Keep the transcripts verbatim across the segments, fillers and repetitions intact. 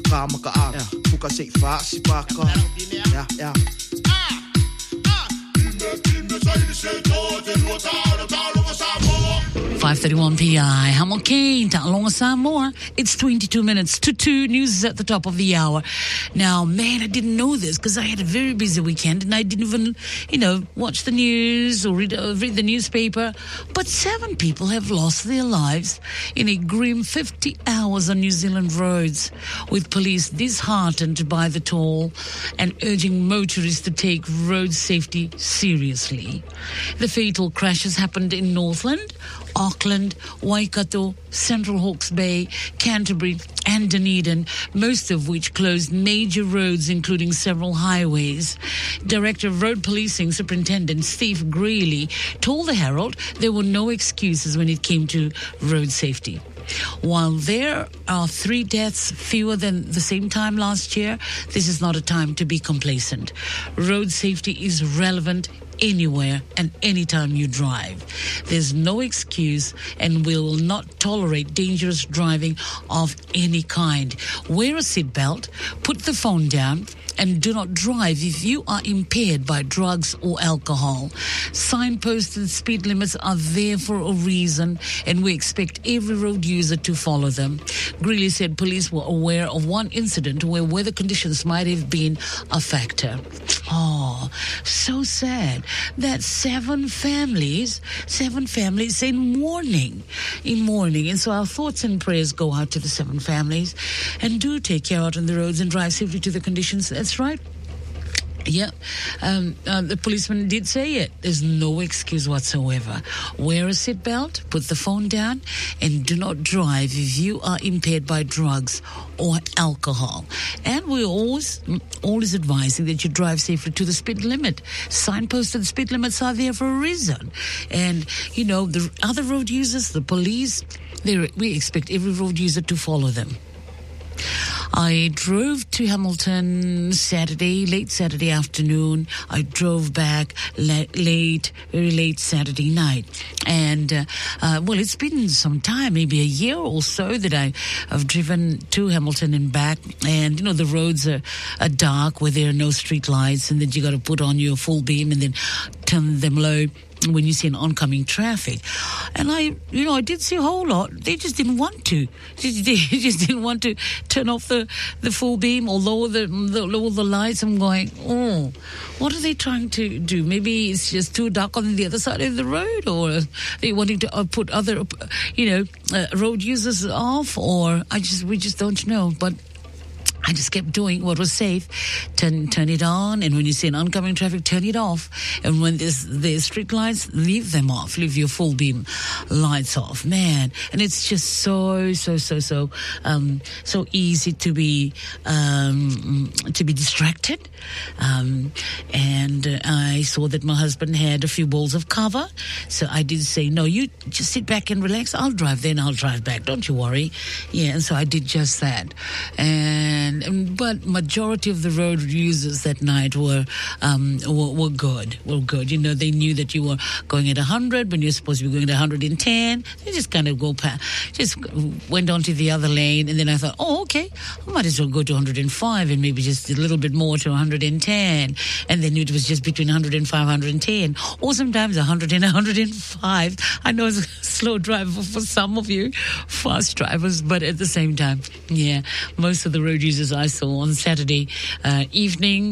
kama ka a puka sei fa si pa ka ja ja five thirty-one P I, Hamel Kane, Talonga Samoa. It's twenty-two minutes to two. News is at the top of the hour. Now, man, I didn't know this because I had a very busy weekend and I didn't even, you know, watch the news or read, uh, read the newspaper. But seven people have lost their lives in a grim fifty hours on New Zealand roads, with police disheartened by the toll and urging motorists to take road safety seriously. The fatal crashes happened in Northland, Auckland, Waikato, Central Hawke's Bay, Canterbury and Dunedin, most of which closed major roads including several highways. Director of Road Policing Superintendent Steve Greeley told the Herald there were no excuses when it came to road safety. While there are three deaths fewer than the same time last year, this is not a time to be complacent. Road safety is relevant anywhere and anytime you drive. There's no excuse, and we will not tolerate dangerous driving of any kind. Wear a seatbelt, put the phone down, and do not drive if you are impaired by drugs or alcohol. Signposted speed limits are there for a reason, and we expect every road user to follow them. Greeley said police were aware of one incident where weather conditions might have been a factor. Oh, so sad that seven families, seven families in mourning, in mourning. And so our thoughts and prayers go out to the seven families, and do take care out on the roads and drive safely to the conditions. That's right. Yeah, um, uh, the policeman did say it. There's no excuse whatsoever. Wear a seatbelt, put the phone down, and do not drive if you are impaired by drugs or alcohol. And we're always, always advising that you drive safely to the speed limit. Signposted speed limits are there for a reason. And, you know, the other road users, the police, we expect every road user to follow them. I drove to Hamilton Saturday, late Saturday afternoon. I drove back late, very late Saturday night. And, uh, uh, well, it's been some time, maybe a year or so that I have driven to Hamilton and back. And, you know, the roads are, are dark where there are no street lights, and then you got to put on your full beam and then turn them low when you see an oncoming traffic. And I, you know, I did see a whole lot. They just didn't want to. They just didn't want to turn off the, the full beam or lower the, the lower the lights. I'm going, oh, what are they trying to do? Maybe it's just too dark on the other side of the road, or they wanting to uh, put other, you know, uh, road users off, or I just we just don't know. But I just kept doing what was safe. Turn turn it on, and when you see an oncoming traffic, turn it off. And when there's, there's street lights, leave them off. Leave your full beam lights off. Man, and it's just so, so, so, so, um, so easy to be, um, to be distracted. Um, and uh, I saw that my husband had a few balls of cover. So I did say, no, you just sit back and relax. I'll drive there and I'll drive back. Don't you worry. Yeah, and so I did just that. And And, but majority of the road users that night were, um, were were good. Were good. You know, they knew that you were going at one hundred when you're supposed to be going at one hundred ten. They just kind of go past, just went onto the other lane, and then I thought, oh, okay, I might as well go to one hundred five and maybe just a little bit more to one hundred ten, and then it was just between one hundred five, one hundred ten, or sometimes one hundred and one hundred five. I know it's a slow drive for, for some of you, fast drivers, but at the same time, yeah, most of the road users I saw on Saturday uh, evening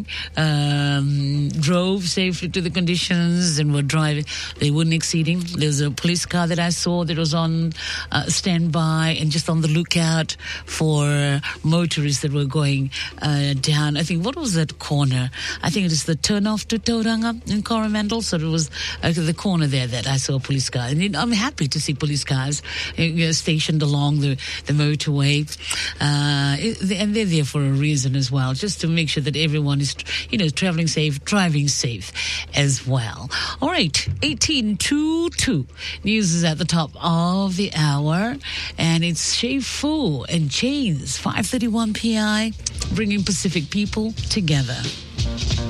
um, drove safely to the conditions and were driving. They weren't exceeding. There was a police car that I saw that was on uh, standby and just on the lookout for uh, motorists that were going uh, down. I think, what was that corner? I think it is the turn off to Tauranga in Coromandel. So it was uh, the corner there that I saw a police car. And I'm happy to see police cars uh, you know, stationed along the, the motorway. Uh, and they're there for a reason as well, just to make sure that everyone is, you know, traveling safe, driving safe as well. All right, eighteen to two. News is at the top of the hour, and it's Shay Fu and Chains, five thirty-one P I, bringing Pacific people together.